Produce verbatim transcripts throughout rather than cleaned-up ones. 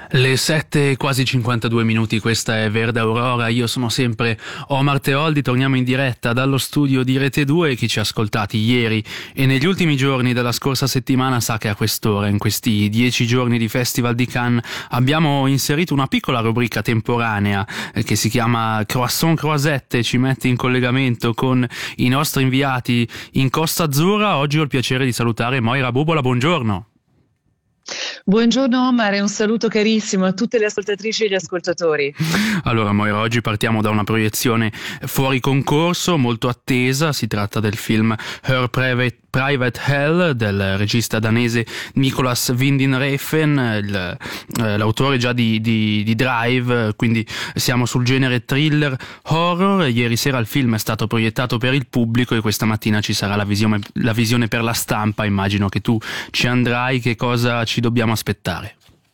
Le sette e quasi cinquantadue minuti, questa è Verde Aurora, io sono sempre Omar Teoldi, torniamo in diretta dallo studio di Rete due. Chi ci ha ascoltati ieri e negli ultimi giorni della scorsa settimana sa che a quest'ora, in questi dieci giorni di Festival di Cannes, abbiamo inserito una piccola rubrica temporanea eh, che si chiama Croissant Croisette, ci mette in collegamento con i nostri inviati in Costa Azzurra. Oggi ho il piacere di salutare Moira Bubola, buongiorno. Buongiorno Omar e un saluto carissimo a tutte le ascoltatrici e gli ascoltatori. Allora Moira, oggi partiamo da una proiezione fuori concorso molto attesa. Si tratta del film Her Private, Private Hell del regista danese Nicolas Winding Refn, il, eh, l'autore già di, di, di Drive, quindi siamo sul genere thriller horror. Ieri sera il film è stato proiettato per il pubblico e questa mattina ci sarà la visione, la visione per la stampa. Immagino che tu ci andrai. Che cosa ci dobbiamo aspettare?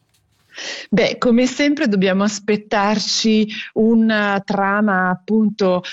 Beh, come sempre dobbiamo aspettarci una trama appunto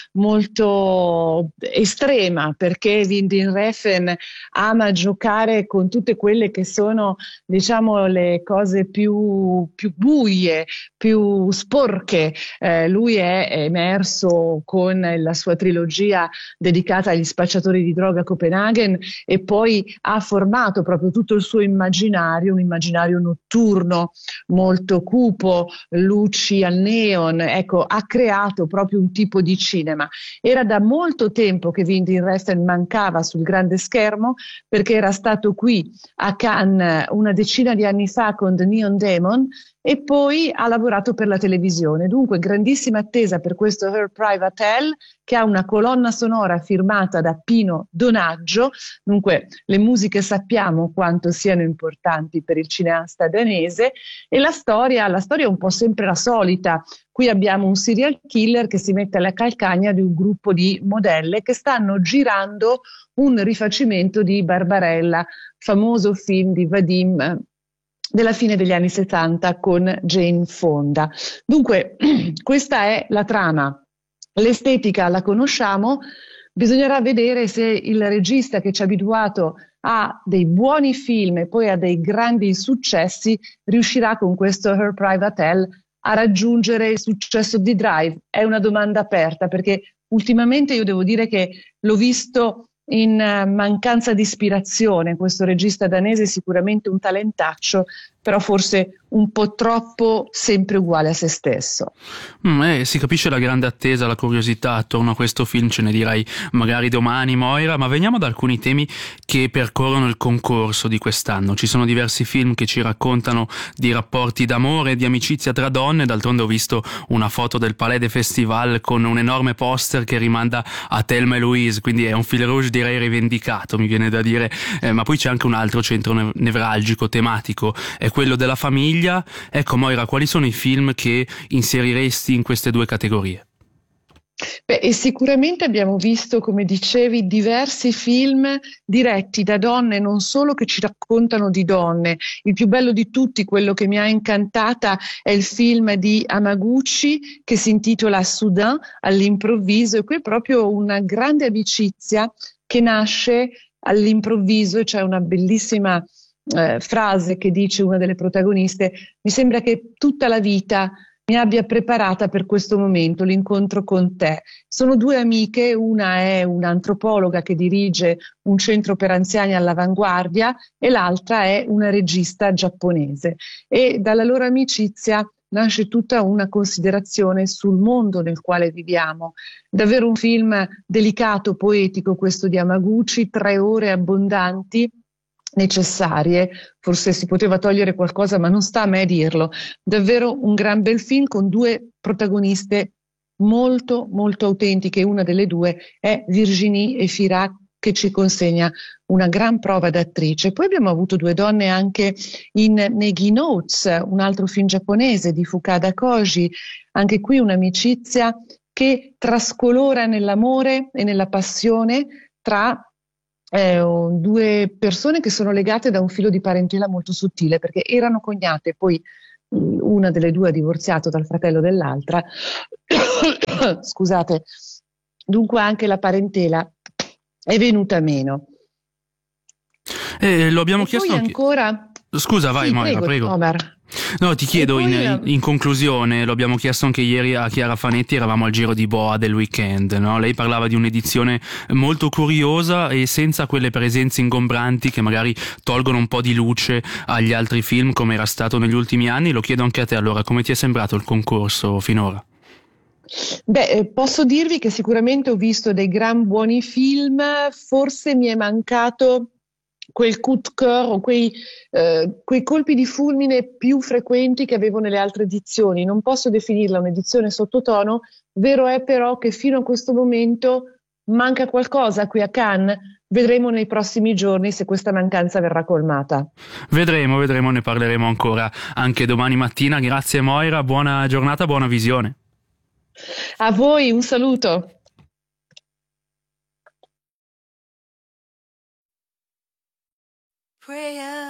molto estrema, perché Winding Refn ama giocare con tutte quelle che sono, diciamo, le cose più, più buie, più sporche. Eh, lui è emerso con la sua trilogia dedicata agli spacciatori di droga a Copenaghen e poi ha formato proprio tutto il suo immaginario, un immaginario notturno molto cupo, luci al neon. Ecco, ha creato proprio un tipo di cinema. Era da molto tempo che Winding Refn mancava sul grande schermo, perché era stato qui a Cannes una decina di anni fa con The Neon Demon e poi ha lavorato per la televisione. Dunque grandissima attesa per questo Her Private Hell, che ha una colonna sonora firmata da Pino Donaggio. Dunque le musiche sappiamo quanto siano importanti per il cineasta danese, e la storia, la storia è un po' sempre la solita. Qui abbiamo un serial killer che si mette alla calcagna di un gruppo di modelle che stanno girando un rifacimento di Barbarella, famoso film di Vadim della fine degli anni settanta con Jane Fonda. Dunque questa è la trama. L'estetica la conosciamo, bisognerà vedere se il regista che ci ha abituato a dei buoni film e poi a dei grandi successi riuscirà con questo Her Private Hell a raggiungere il successo di Drive. È una domanda aperta, perché ultimamente io devo dire che l'ho visto in mancanza di ispirazione. Questo regista danese è sicuramente un talentaccio, però forse un po' troppo sempre uguale a se stesso. Mm, eh, si capisce la grande attesa, la curiosità attorno a questo film, ce ne dirai magari domani Moira, ma veniamo ad alcuni temi che percorrono il concorso di quest'anno. Ci sono diversi film che ci raccontano di rapporti d'amore e di amicizia tra donne. D'altronde ho visto una foto del Palais des Festival con un enorme poster che rimanda a Thelma e Louise, quindi è un fil rouge direi rivendicato, mi viene da dire, eh, ma poi c'è anche un altro centro ne- nevralgico, tematico, è quello della famiglia. Ecco Moira, quali sono i film che inseriresti in queste due categorie? Beh, e sicuramente abbiamo visto, come dicevi, diversi film diretti da donne, non solo che ci raccontano di donne. Il più bello di tutti, quello che mi ha incantata, è il film di Hamaguchi che si intitola Soudain, all'improvviso, e qui è proprio una grande amicizia che nasce all'improvviso. C'è una bellissima eh, frase che dice una delle protagoniste: mi sembra che tutta la vita mi abbia preparata per questo momento, l'incontro con te. Sono due amiche, una è un'antropologa che dirige un centro per anziani all'Avanguardia e l'altra è una regista giapponese, e dalla loro amicizia nasce tutta una considerazione sul mondo nel quale viviamo. Davvero un film delicato, poetico questo di Hamaguchi, tre ore abbondanti, necessarie. Forse si poteva togliere qualcosa, ma non sta a me dirlo. Davvero un gran bel film con due protagoniste molto molto autentiche. Una delle due è Virginie Efira, che ci consegna una gran prova d'attrice. Poi abbiamo avuto due donne anche in Negi Notes, un altro film giapponese di Fukada Koji, anche qui un'amicizia che trascolora nell'amore e nella passione tra Eh, due persone che sono legate da un filo di parentela molto sottile, perché erano cognate, poi una delle due ha divorziato dal fratello dell'altra. Scusate, dunque anche la parentela è venuta meno. Eh, lo abbiamo e chiesto poi anche... ancora Scusa, vai sì, Moira, prego, prego. Omar. No, ti chiedo poi, in, in conclusione, lo abbiamo chiesto anche ieri a Chiara Fanetti, eravamo al Giro di Boa del weekend, no? Lei parlava di un'edizione molto curiosa e senza quelle presenze ingombranti che magari tolgono un po' di luce agli altri film come era stato negli ultimi anni. Lo chiedo anche a te allora, come ti è sembrato il concorso finora? Beh, posso dirvi che sicuramente ho visto dei gran buoni film, forse mi è mancato quel coup de cœur o quei, eh, quei colpi di fulmine più frequenti che avevo nelle altre edizioni. Non posso definirla un'edizione sottotono, vero è però che fino a questo momento manca qualcosa qui a Cannes. Vedremo nei prossimi giorni se questa mancanza verrà colmata. Vedremo, vedremo, ne parleremo ancora anche domani mattina. Grazie Moira, buona giornata, buona visione. A voi un saluto. Prayer.